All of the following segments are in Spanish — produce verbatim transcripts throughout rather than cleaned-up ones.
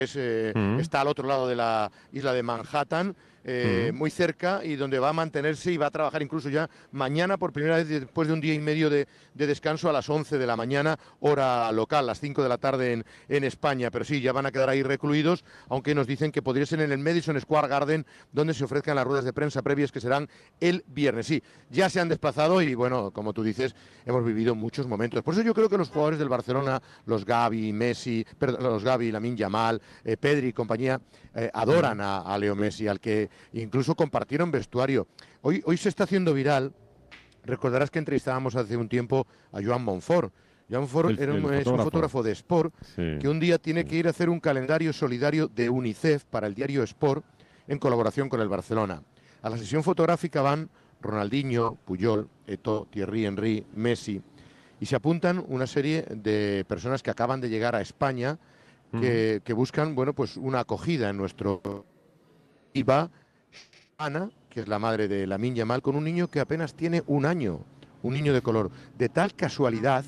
es, eh, Mm. está al otro lado de la isla de Manhattan, eh, Mm. muy cerca, y donde va a mantenerse y va a trabajar incluso ya mañana por primera vez después de un día y medio de, de descanso a las once de la mañana, hora local, las cinco de la tarde en, en España. Pero sí, ya van a quedar ahí recluidos, aunque nos dicen que podría ser en el Madison Square Garden, donde se ofrezcan las ruedas de prensa previas, que serán el viernes. Sí, ya se han desplazado y, bueno, como tú dices, hemos vivido muchos momentos. Por eso yo creo que los jugadores del Barcelona, los Gavi, Messi, perdón, los Gavi, Lamine Yamal, eh, Pedri y compañía, eh, adoran a, a Leo Messi, al que incluso compartieron vestuario. Hoy, hoy se está haciendo viral. Recordarás que entrevistábamos hace un tiempo a Joan Monfort. Joan Monfort El, era el un, es un fotógrafo. fotógrafo de Sport, Sí. que un día tiene que ir a hacer un calendario solidario de UNICEF para el diario Sport, en colaboración con el Barcelona. A la sesión fotográfica van Ronaldinho, Puyol, Eto'o, Thierry Henry, Messi, y se apuntan una serie de personas que acaban de llegar a España, que, que buscan, bueno, pues una acogida en nuestro... Y va Ana, que es la madre de Lamine Yamal, con un niño que apenas tiene un año, un niño de color. De tal casualidad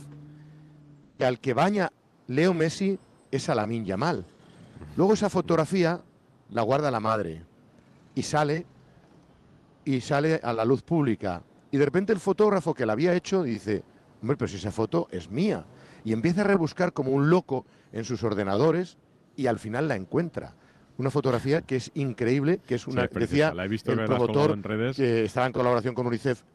que al que baña Leo Messi es a Lamine Yamal. Luego esa fotografía la guarda la madre y sale y sale a la luz pública. Y de repente el fotógrafo que la había hecho dice, hombre, pero si esa foto es mía. Y empieza a rebuscar como un loco en sus ordenadores y al final la encuentra. Una fotografía que es increíble, que es una, Sí, es preciosa. decía La he visto el que la has colgado promotor, en redes. que estaba en colaboración con UNICEF.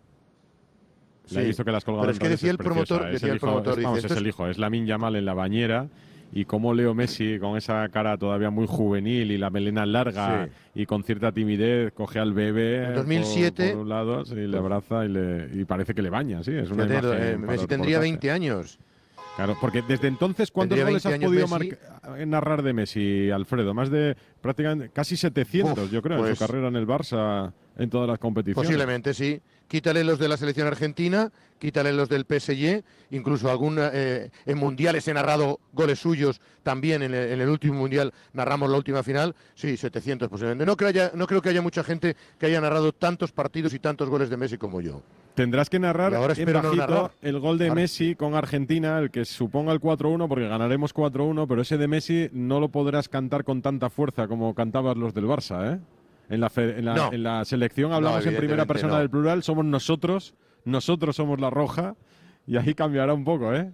La he visto que la has colgado pero en es que redes, decía es el promotor, preciosa. Es decía el el hijo, promotor, es, dice, vamos, esto es es el hijo, es Lamine Yamal en la bañera, y cómo Leo Messi, con esa cara todavía muy juvenil y la melena larga, Sí. y con cierta timidez, coge al bebé En por, dos mil siete, por un lado, sí, le abraza y, le, y parece que le baña, sí, es una fíjate, imagen eh, para Messi el tendría reportaje. veinte años. Claro, porque desde entonces, ¿cuántos Tendría goles veinte has años podido Messi. marca- narrar de Messi, Alfredo? Más de prácticamente casi setecientos, Uf, yo creo, en su pues carrera en el Barça, en todas las competiciones. posiblemente sí. Quítale los de la selección argentina, quítale los del P S G, incluso algún eh, en mundiales he narrado goles suyos también. En el, en el último mundial narramos la última final. Sí, setecientos posiblemente. No creo, haya, no creo que haya mucha gente que haya narrado tantos partidos y tantos goles de Messi como yo. Tendrás que Y narrar ahora en espero no bajito narrar. el gol de Ahora- Messi con Argentina, el que suponga el cuatro uno, porque ganaremos cuatro uno, pero ese de Messi no lo podrás cantar con tanta fuerza como cantabas los del Barça, ¿eh? En la, fe- en la, No. en la selección No, hablamos en primera evidentemente persona no. del plural, somos nosotros, nosotros somos la roja, y ahí cambiará un poco, ¿eh?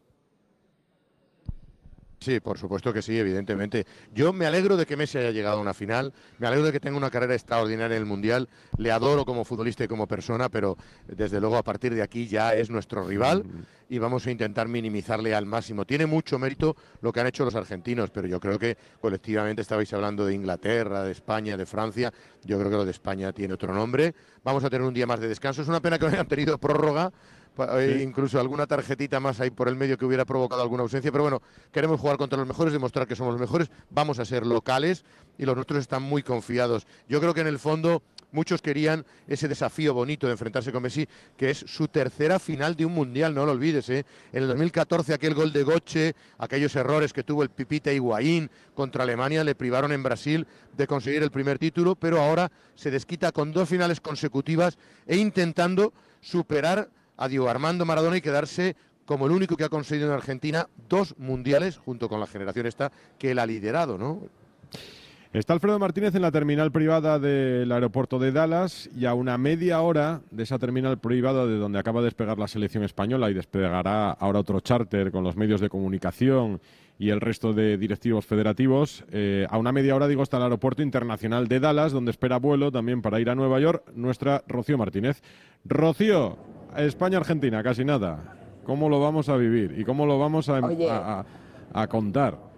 Sí, por supuesto que sí, evidentemente. Yo me alegro de que Messi haya llegado a una final, me alegro de que tenga una carrera extraordinaria en el Mundial, le adoro como futbolista y como persona, pero desde luego a partir de aquí ya es nuestro rival y vamos a intentar minimizarle al máximo. Tiene mucho mérito lo que han hecho los argentinos, pero yo creo que colectivamente estabais hablando de Inglaterra, de España, de Francia. Yo creo que lo de España tiene otro nombre. Vamos a tener un día más de descanso. Es una pena que no hayan tenido prórroga, pa- eh, Sí. incluso alguna tarjetita más ahí por el medio que hubiera provocado alguna ausencia, pero bueno, queremos jugar contra los mejores, demostrar que somos los mejores, vamos a ser locales y los nuestros están muy confiados. Yo creo que en el fondo muchos querían ese desafío bonito de enfrentarse con Messi, que es su tercera final de un mundial, no lo olvides, ¿eh? En el dos mil catorce aquel gol de Götze, aquellos errores que tuvo el Pipita Higuaín contra Alemania le privaron en Brasil de conseguir el primer título, pero ahora se desquita con dos finales consecutivas e intentando superar a Diego Armando Maradona y quedarse como el único que ha conseguido en Argentina dos mundiales, junto con la generación esta que él ha liderado, ¿no? Está Alfredo Martínez en la terminal privada del aeropuerto de Dallas, y a una media hora de esa terminal privada de donde acaba de despegar la selección española, y despegará ahora otro charter con los medios de comunicación y el resto de directivos federativos. Eh, a una media hora, digo, está el aeropuerto internacional de Dallas, donde espera vuelo también para ir a Nueva York nuestra Rocío Martínez. Rocío, España-Argentina, casi nada. ¿Cómo lo vamos a vivir y cómo lo vamos a, Oye. a, a, a contar?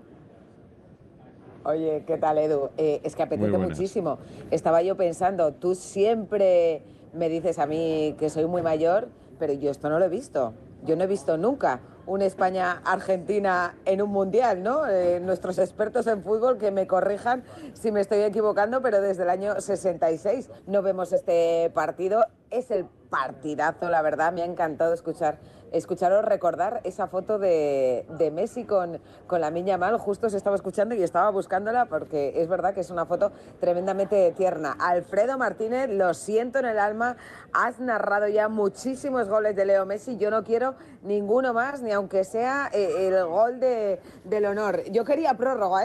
Oye, ¿qué tal, Edu? Eh, es que Muy apetece buenas. muchísimo. Estaba yo pensando, tú siempre me dices a mí que soy muy mayor, pero yo esto no lo he visto. Yo no he visto nunca una España-Argentina en un mundial, ¿no? Eh, nuestros expertos en fútbol que me corrijan si me estoy equivocando, pero desde el año sesenta y seis no vemos este partido. Es el partidazo, la verdad. Me ha encantado escuchar escucharos recordar esa foto de, de Messi con, con Lamine Yamal. Justo se estaba escuchando y estaba buscándola porque es verdad que es una foto tremendamente tierna. Alfredo Martínez, lo siento en el alma, has narrado ya muchísimos goles de Leo Messi. Yo no quiero ninguno más, ni aunque sea eh, el gol de, del honor. Yo quería prórroga, ¿eh?